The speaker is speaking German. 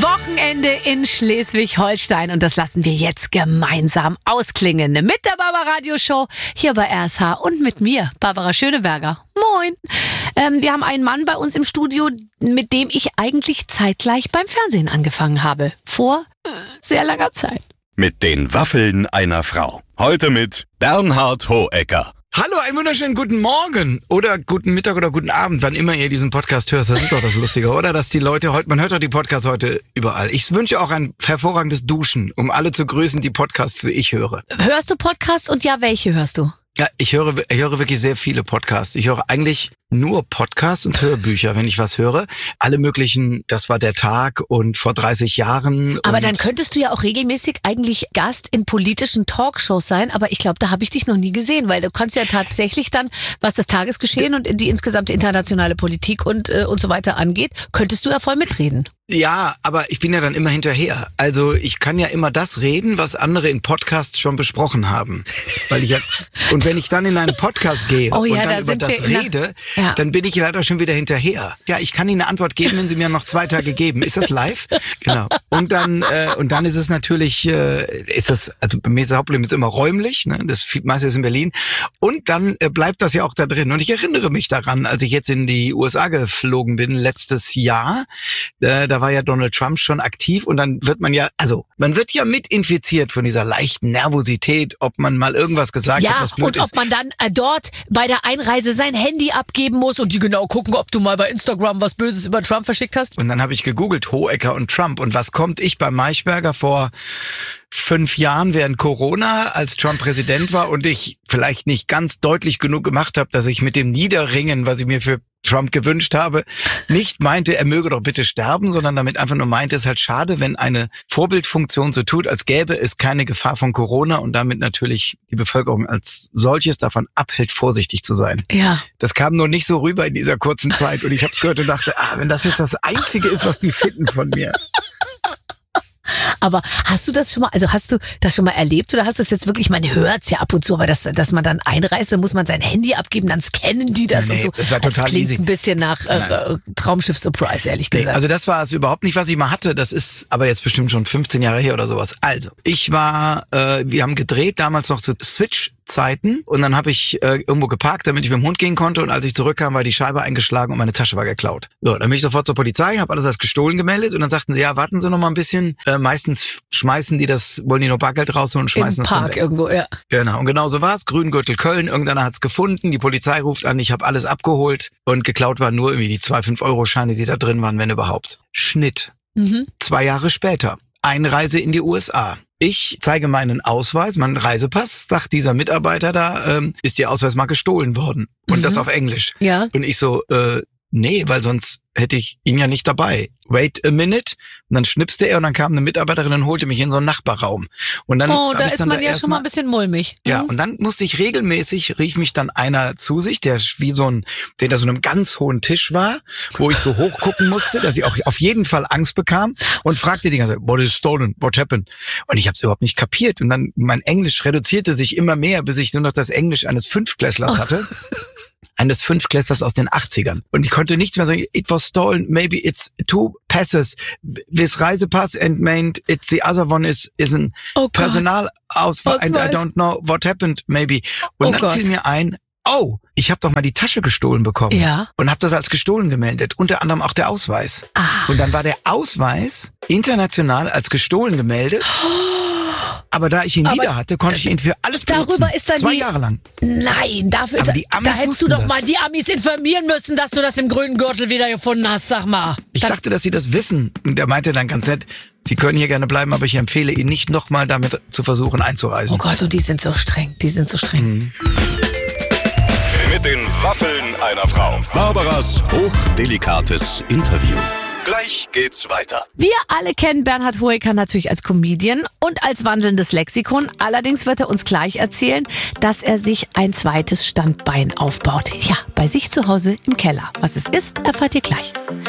Wochenende in Schleswig-Holstein und das lassen wir jetzt gemeinsam ausklingen mit der Barbara Radio Show hier bei RSH und mit mir, Barbara Schöneberger. Moin! Wir haben einen Mann bei uns im Studio, mit dem ich eigentlich zeitgleich beim Fernsehen angefangen habe. Vor sehr langer Zeit. Mit den Waffeln einer Frau. Heute mit Bernhard Hohecker. Hallo, einen wunderschönen guten Morgen oder guten Mittag oder guten Abend, wann immer ihr diesen Podcast hört. Das ist doch das Lustige, oder? Dass die Leute heute, man hört doch die Podcasts heute überall. Ich wünsche auch ein hervorragendes Duschen, um alle zu grüßen, die Podcasts wie ich höre. Hörst du Podcasts und ja, welche hörst du? Ja, ich höre wirklich sehr viele Podcasts. Ich höre eigentlich nur Podcasts und Hörbücher, wenn ich was höre. Alle möglichen, das war der Tag und vor 30 Jahren. Aber dann könntest du ja auch regelmäßig eigentlich Gast in politischen Talkshows sein. Aber ich glaube, da habe ich dich noch nie gesehen, weil du kannst ja tatsächlich dann, was das Tagesgeschehen und die insgesamte internationale Politik und so weiter angeht, könntest du ja voll mitreden. Ja, aber ich bin ja dann immer hinterher. Also ich kann ja immer das reden, was andere in Podcasts schon besprochen haben. Weil ich ja, und wenn ich dann in einen Podcast gehe und dann über das rede, dann bin ich leider schon wieder hinterher. Ja, ich kann Ihnen eine Antwort geben, wenn Sie mir noch 2 Tage geben. Ist das live? Genau. Und dann ist es natürlich, also bei mir ist das Hauptproblem ist immer räumlich, ne? Das meiste ist in Berlin. Und dann bleibt das ja auch da drin. Und ich erinnere mich daran, als ich jetzt in die USA geflogen bin, letztes Jahr, da war ja Donald Trump schon aktiv und dann wird man wird ja mit infiziert von dieser leichten Nervosität, ob man mal irgendwas gesagt hat, was blöd ist. Und ob man dann dort bei der Einreise sein Handy abgeben muss und die genau gucken, ob du mal bei Instagram was Böses über Trump verschickt hast. Und dann habe ich gegoogelt, Hohecker und Trump. Und was kommt? Ich bei Maischberger vor 5 Jahren während Corona, als Trump Präsident war und ich vielleicht nicht ganz deutlich genug gemacht habe, dass ich mit dem Niederringen, was ich mir für Trump gewünscht habe, nicht meinte, er möge doch bitte sterben, sondern damit einfach nur meinte, es ist halt schade, wenn eine Vorbildfunktion so tut, als gäbe es keine Gefahr von Corona und damit natürlich die Bevölkerung als solches davon abhält, vorsichtig zu sein. Ja. Das kam nur nicht so rüber in dieser kurzen Zeit und ich habe es gehört und dachte, wenn das jetzt das Einzige ist, was die finden von mir. Aber hast du das schon mal erlebt oder hast du es jetzt wirklich, man hört es ja ab und zu, aber dass man dann einreist, dann muss man sein Handy abgeben, dann scannen die das und so. Das war total klingt easy. Ein bisschen nach Traumschiff Surprise, ehrlich gesagt. Also das war es überhaupt nicht, was ich mal hatte. Das ist aber jetzt bestimmt schon 15 Jahre her oder sowas. Also, wir haben gedreht, damals noch zu Switch-Zeiten und dann habe ich irgendwo geparkt, damit ich mit dem Hund gehen konnte und als ich zurückkam, war die Scheibe eingeschlagen und meine Tasche war geklaut. So, dann bin ich sofort zur Polizei, habe alles als gestohlen gemeldet und dann sagten sie, ja, warten Sie noch mal ein bisschen. Meistens wollen die nur Bargeld rausholen und schmeißen im Park irgendwo, ja. Genau, und genau so war es. Grüngürtel Köln, irgendeiner hat's gefunden, die Polizei ruft an, ich habe alles abgeholt und geklaut waren nur irgendwie die 2 5-Euro-Scheine, die da drin waren, wenn überhaupt. Schnitt. 2 Jahre später. Einreise in die USA. Ich zeige meinen Ausweis, meinen Reisepass, sagt dieser Mitarbeiter da, ist Ihr Ausweis mal gestohlen worden. Und das auf Englisch. Ja. Und ich so, nee, weil sonst hätte ich ihn ja nicht dabei. Wait a minute. Und dann schnipste er und dann kam eine Mitarbeiterin und holte mich in so einen Nachbarraum. Und dann da ist man ja schon mal ein bisschen mulmig. Ja, und dann musste ich rief mich dann einer zu sich, der so einem ganz hohen Tisch war, wo ich so hoch gucken musste, dass ich auch auf jeden Fall Angst bekam und fragte die ganze Zeit, what is stolen? What happened? Und ich habe es überhaupt nicht kapiert. Und dann mein Englisch reduzierte sich immer mehr, bis ich nur noch das Englisch eines Fünftklässlers hatte. Eines Fünftklässlers aus den 80ern. Und ich konnte nichts mehr sagen, it was stolen, maybe it's 2 passes. This Reisepass and meant it's the other one is an Personalausweis and I don't know what happened, maybe. Und dann fiel mir ein, ich habe doch mal die Tasche gestohlen bekommen. Ja. Und habe das als gestohlen gemeldet. Unter anderem auch der Ausweis. Und dann war der Ausweis international als gestohlen gemeldet. Aber da ich ihn wieder hatte, konnte ich ihn für alles benutzen. Darüber ist dann 2 Jahre lang. Nein, dafür ist da hättest du doch mal die Amis informieren müssen, dass du das im grünen Gürtel wieder gefunden hast, sag mal. Ich dachte, dass sie das wissen. Und der meinte dann ganz nett, Sie können hier gerne bleiben, aber ich empfehle Ihnen nicht nochmal damit zu versuchen einzureisen. Oh Gott, und die sind so streng. Mit den Waffeln einer Frau. Barbaras hochdelikates Interview. Gleich geht's weiter. Wir alle kennen Bernhard Hohecker natürlich als Comedian und als wandelndes Lexikon. Allerdings wird er uns gleich erzählen, dass er sich ein zweites Standbein aufbaut. Ja, bei sich zu Hause im Keller. Was es ist, erfahrt ihr gleich.